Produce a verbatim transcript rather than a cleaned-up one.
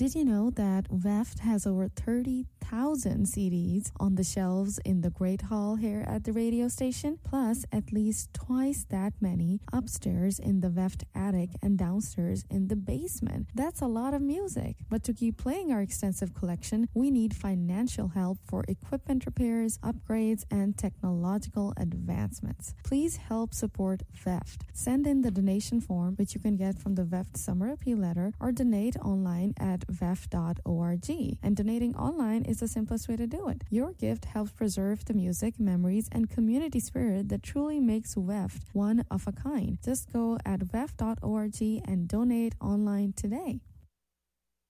Did you know that V E F T has over thirty thousand C Ds on the shelves in the Great Hall here at the radio station? Plus, at least twice that many upstairs in the V E F T attic and downstairs in the basement. That's a lot of music. But to keep playing our extensive collection, we need financial help for equipment repairs, upgrades, and technological advancements. Please help support V E F T. Send in the donation form, which you can get from the V E F T Summer Appeal Letter, or donate online at V E F T dot org. And donating online is the simplest way to do it. Your gift helps preserve the music, memories, and community spirit that truly makes V E F T one of a kind. Just go at V E F T dot org and donate online today.